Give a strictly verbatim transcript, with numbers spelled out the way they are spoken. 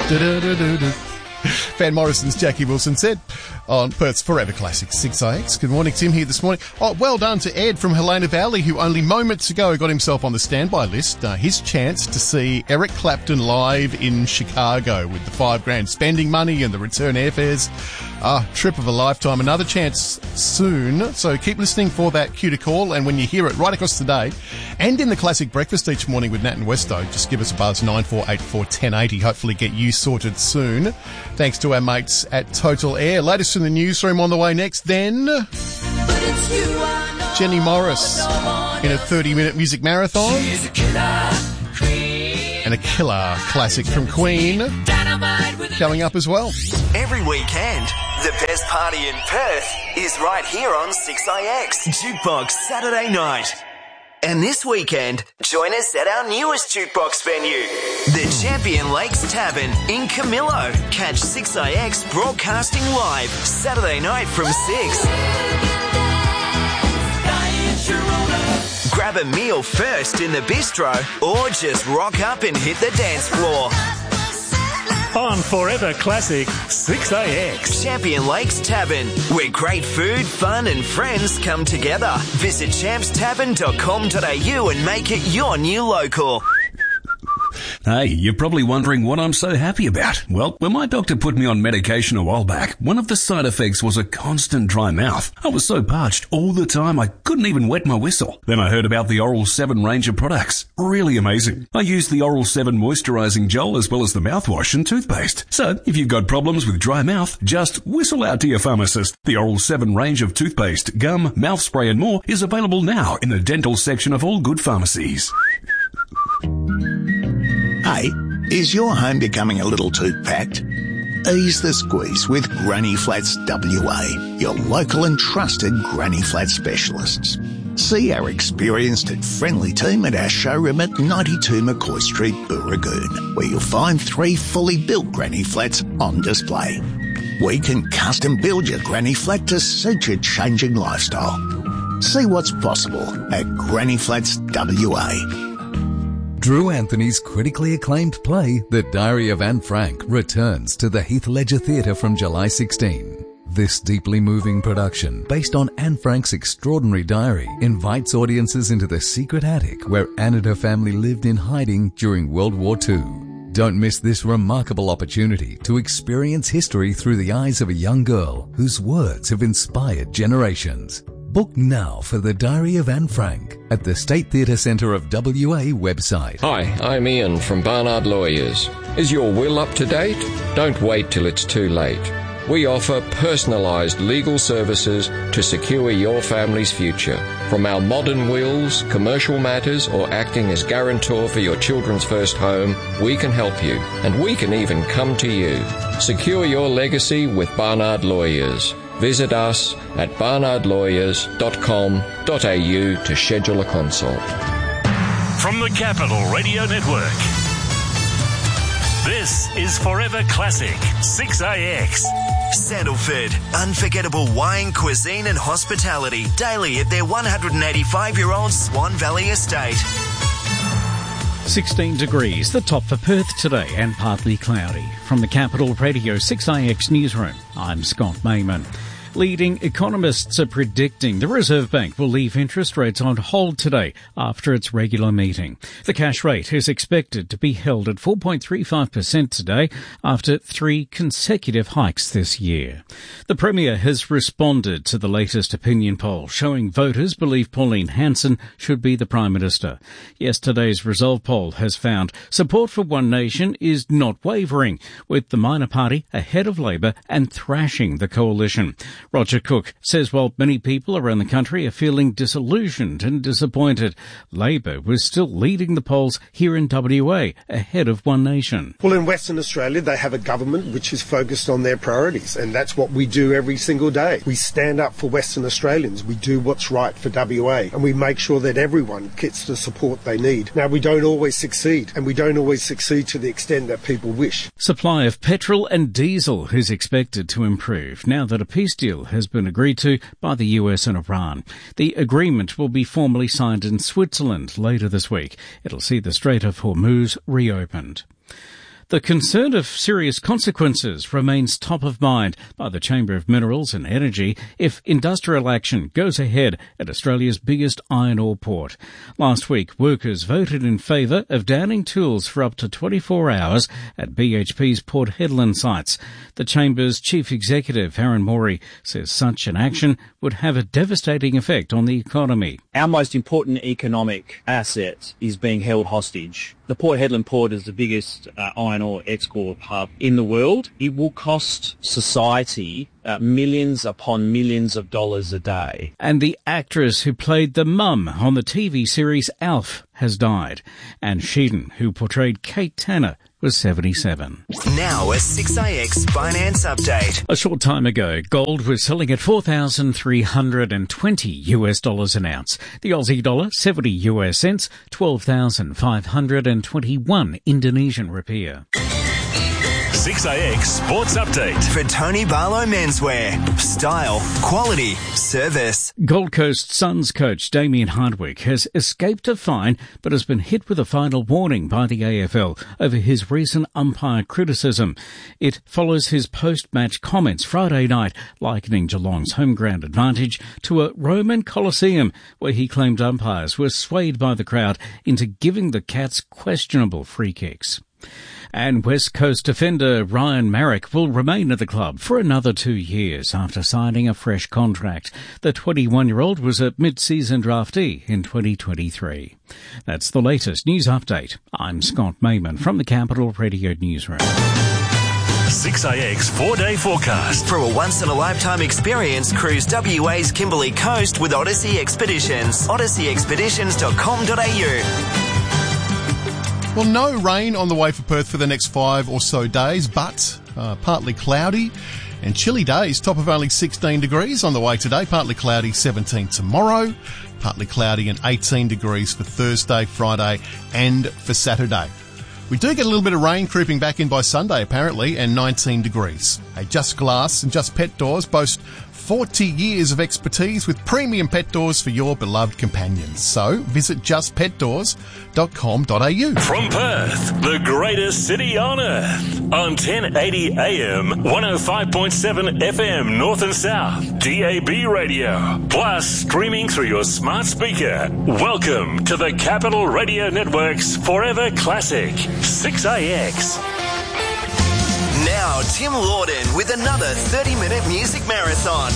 Du-du-du-du-du. Van Morrison's Jackie Wilson said on Perth's Forever Classic six A X. Good morning, Tim here this morning. Oh, well done to Ed from Helena Valley, who only moments ago got himself on the standby list. Uh, his chance to see Eric Clapton live in Chicago with the five grand spending money and the return airfares. Ah, trip of a lifetime. Another chance soon. So keep listening for that cue to call, and when you hear it right across the day and in the Classic Breakfast each morning with Nat and Westo, just give us a buzz, nine four eight four, one oh eight oh. Hopefully get you sorted soon. Thanks to our mates at Total Air. Latest from the newsroom on the way next. Then Jenny Morris in a thirty-minute music marathon. And a killer classic from Queen coming up as well. Every weekend, the best party in Perth is right here on six A X. Jukebox Saturday night. And this weekend, join us at our newest jukebox venue, the Champion Lakes Tavern in Camillo. Catch six A X broadcasting live Saturday night from six. Grab a meal first in the bistro or just rock up and hit the dance floor. On Forever Classic six A X. Champion Lakes Tavern, where great food, fun and friends come together. Visit champs tavern dot com dot a u and make it your new local. Hey, you're probably wondering what I'm so happy about. Well, when my doctor put me on medication a while back, one of the side effects was a constant dry mouth. I was so parched all the time I couldn't even wet my whistle. Then I heard about the Oral seven range of products. Really amazing. I used the Oral seven moisturizing gel as well as the mouthwash and toothpaste. So, if you've got problems with dry mouth, just whistle out to your pharmacist. The Oral seven range of toothpaste, gum, mouth spray and more is available now in the dental section of all good pharmacies. Hey, is your home becoming a little too packed? Ease the squeeze with Granny Flats W A, your local and trusted Granny Flat specialists. See our experienced and friendly team at our showroom at ninety-two McCoy Street, Booragoon, where you'll find three fully built Granny Flats on display. We can custom build your Granny Flat to suit your changing lifestyle. See what's possible at Granny Flats W A. Drew Anthony's critically acclaimed play, The Diary of Anne Frank, returns to the Heath Ledger Theatre from July sixteenth. This deeply moving production, based on Anne Frank's extraordinary diary, invites audiences into the secret attic where Anne and her family lived in hiding during World War Two. Don't miss this remarkable opportunity to experience history through the eyes of a young girl whose words have inspired generations. Book now for The Diary of Anne Frank at the State Theatre Centre of W A website. Hi, I'm Ian from Barnard Lawyers. Is your will up to date? Don't wait till it's too late. We offer personalised legal services to secure your family's future. From our modern wills, commercial matters, or acting as guarantor for your children's first home, we can help you, and we can even come to you. Secure your legacy with Barnard Lawyers. Visit us at barnard lawyers dot com dot a u to schedule a consult. From the Capital Radio Network, this is Forever Classic six A X. Sandalford, unforgettable wine, cuisine and hospitality daily at their one hundred eighty-five-year-old Swan Valley estate. sixteen degrees, the top for Perth today, and partly cloudy. From the Capital Radio six A X newsroom, I'm Scott Mayman. Leading economists are predicting the Reserve Bank will leave interest rates on hold today after its regular meeting. The cash rate is expected to be held at four point three five percent today after three consecutive hikes this year. The Premier has responded to the latest opinion poll showing voters believe Pauline Hanson should be the Prime Minister. Yesterday's Resolve poll has found support for One Nation is not wavering, with the minor party ahead of Labor and thrashing the coalition. Roger Cook says while many people around the country are feeling disillusioned and disappointed, Labor was still leading the polls here in W A ahead of One Nation. Well, in Western Australia, they have a government which is focused on their priorities, and that's what we do every single day. We stand up for Western Australians. We do what's right for W A, and we make sure that everyone gets the support they need. Now, we don't always succeed, and we don't always succeed to the extent that people wish. Supply of petrol and diesel is expected to improve now that a peace deal has been agreed to by the U S and Iran. The agreement will be formally signed in Switzerland later this week. It'll see the Strait of Hormuz reopened. The concern of serious consequences remains top of mind by the Chamber of Minerals and Energy if industrial action goes ahead at Australia's biggest iron ore port. Last week, workers voted in favour of downing tools for up to twenty-four hours at B H P's Port Hedland sites. The Chamber's chief executive, Aaron Morey, says such an action would have a devastating effect on the economy. Our most important economic asset is being held hostage. The Port Hedland port is the biggest uh, iron ore export hub in the world. It will cost society uh, millions upon millions of dollars a day. And the actress who played the mum on the T V series Alf has died. And Sheedon, who portrayed Kate Tanner, was seventy-seven. Now a six A X finance update. A short time ago, gold was selling at four thousand three hundred twenty US dollars an ounce. The Aussie dollar, seventy US cents, twelve thousand five hundred twenty-one Indonesian rupiah. six A X Sports Update. For Tony Barlow Menswear. Style, quality, service. Gold Coast Suns coach Damien Hardwick has escaped a fine but has been hit with a final warning by the A F L over his recent umpire criticism. It follows his post-match comments Friday night likening Geelong's home ground advantage to a Roman Colosseum where he claimed umpires were swayed by the crowd into giving the Cats questionable free kicks. And West Coast defender Ryan Marrick will remain at the club for another two years after signing a fresh contract. The twenty-one-year-old was a mid-season draftee in twenty twenty-three. That's the latest news update. I'm Scott Mayman from the Capital Radio Newsroom. six A X four-day forecast. For a once-in-a-lifetime experience, cruise W A's Kimberley Coast with Odyssey Expeditions. odyssey expeditions dot com dot a u. Well, no rain on the way for Perth for the next five or so days, but uh, partly cloudy and chilly days. Top of only sixteen degrees on the way today. Partly cloudy, seventeen tomorrow. Partly cloudy and eighteen degrees for Thursday, Friday and for Saturday. We do get a little bit of rain creeping back in by Sunday, apparently, and nineteen degrees. Hey, Just Glass and Just Pet Doors boast forty years of expertise with premium pet doors for your beloved companions. So visit just pet doors dot com dot a u. From Perth, the greatest city on earth, on ten eighty A M, one oh five point seven F M North and South, D A B radio, plus streaming through your smart speaker. Welcome to the Capital Radio Network's Forever Classic, six A X. Now, Tim Lawden with another thirty-minute music marathon.